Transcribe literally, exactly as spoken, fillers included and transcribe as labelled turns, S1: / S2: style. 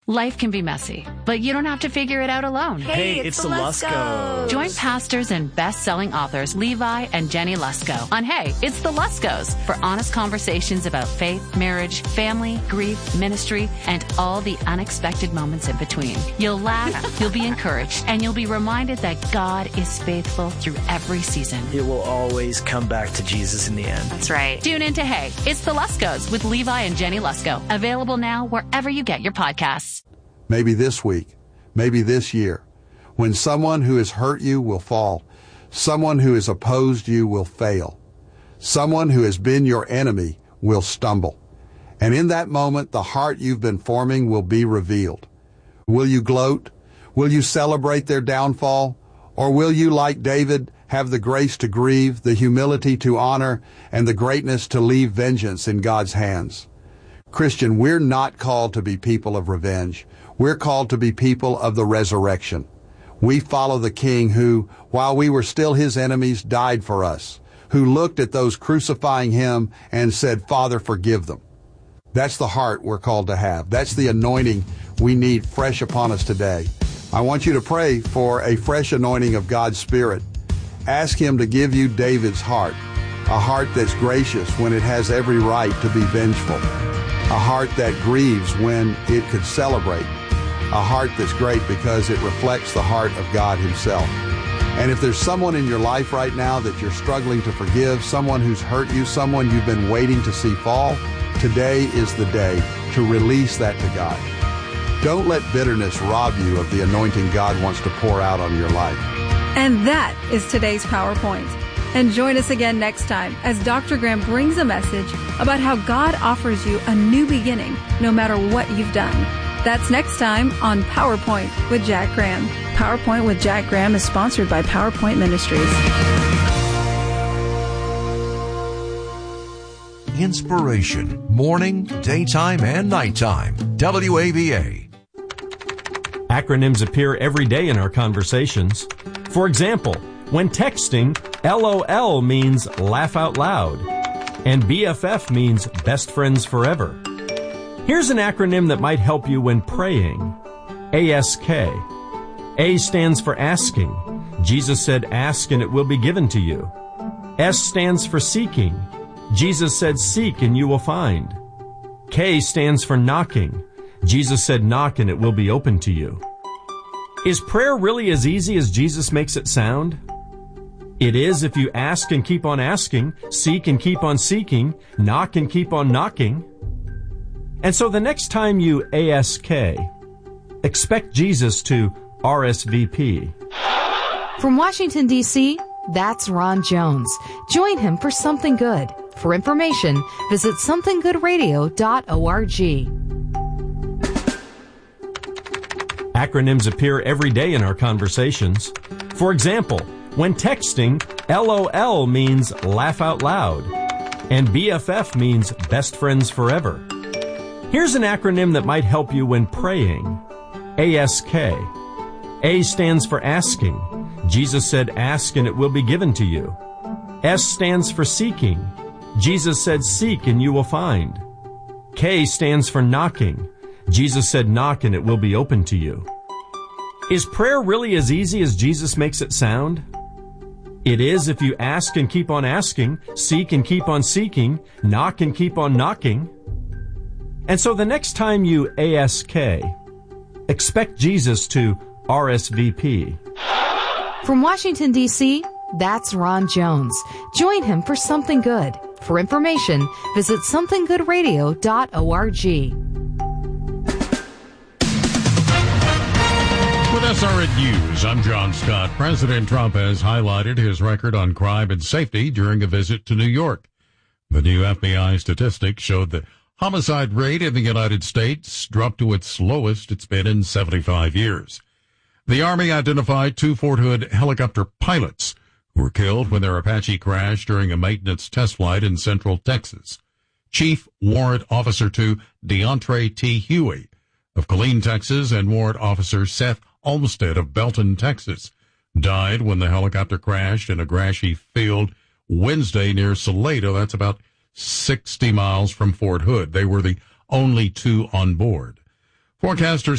S1: Life can be messy, but you don't have to figure it out alone.
S2: Hey,
S3: Hey,
S2: it's,
S3: it's
S2: the
S3: the
S2: Luskos.
S3: Luskos.
S1: Join pastors and best-selling authors Levi and Jenny Lusko on Hey, It's the Luskos for honest conversations about faith, marriage, family, grief, ministry, and all the unexpected moments in between. You'll laugh, you'll be encouraged, and you'll be reminded that God is faithful through every season.
S2: It will always come back to Jesus in the end.
S1: That's right. Tune in to Hey, It's the Luskos with Levi and Jenny Lusko. Available now wherever you get your podcasts.
S4: Maybe this week, maybe this year, when someone who has hurt you will fall, someone who has opposed you will fail, someone who has been your enemy will stumble. And in that moment, the heart you've been forming will be revealed. Will you gloat? Will you celebrate their downfall? Or will you, like David, have the grace to grieve, the humility to honor, and the greatness to leave vengeance in God's hands? Christian, we're not called to be people of revenge. We're called to be people of the resurrection. We follow the King who, while we were still his enemies, died for us, who looked at those crucifying him and said, Father, forgive them. That's the heart we're called to have. That's the anointing we need fresh upon us today. I want you to pray for a fresh anointing of God's Spirit. Ask him to give you David's heart, a heart that's gracious when it has every right to be vengeful, a heart that grieves when it could celebrate, a heart that's great because it reflects the heart of God himself. And if there's someone in your life right now that you're struggling to forgive, someone who's hurt you, someone you've been waiting to see fall, today is the day to release that to God. Don't let bitterness rob you of the anointing God wants to pour out on your life.
S5: And that is today's PowerPoint. And join us again next time as Doctor Graham brings a message about how God offers you a new beginning no matter what you've done. That's next time on PowerPoint with Jack Graham. PowerPoint with Jack Graham is sponsored by PowerPoint Ministries.
S6: Inspiration, morning, daytime, and nighttime. W A V A.
S7: Acronyms appear every day in our conversations. For example, when texting, LOL means laugh out loud, and B F F means best friends forever. Here's an acronym that might help you when praying. A S K. A stands for asking. Jesus said, ask and it will be given to you. S stands for seeking. Jesus said, seek and you will find. K stands for knocking. Jesus said, knock and it will be open to you. Is prayer really as easy as Jesus makes it sound? It is if you ask and keep on asking, seek and keep on seeking, knock and keep on knocking. And so the next time you A S K, expect Jesus to R S V P.
S8: From Washington, D C, that's Ron Jones. Join him for Something Good. For information, visit something good radio dot org.
S7: Acronyms appear every day in our conversations. For example, when texting, LOL means laugh out loud, and B F F means best friends forever. Here's an acronym that might help you when praying. A S K. A stands for asking. Jesus said, ask and it will be given to you. S stands for seeking. Jesus said, seek and you will find. K stands for knocking. Jesus said, knock and it will be open to you. Is prayer really as easy as Jesus makes it sound? It is if you ask and keep on asking, seek and keep on seeking, knock and keep on knocking. And so the next time you A S K, expect Jesus to R S V P.
S8: From Washington, D C, that's Ron Jones. Join him for Something Good. For information, visit something good radio dot org.
S9: With S R N News, I'm John Scott. President Trump has highlighted his record on crime and safety during a visit to New York. The new F B I statistics showed the homicide rate in the United States dropped to its lowest it's been in seventy-five years. The Army identified two Fort Hood helicopter pilots who were killed when their Apache crashed during a maintenance test flight in central Texas. Chief Warrant Officer two Deontre T. Huey of Killeen, Texas, and Warrant Officer Seth Olmsted of Belton, Texas, died when the helicopter crashed in a grassy field Wednesday near Salado. That's about sixty miles from Fort Hood. They were the only two on board. Forecasters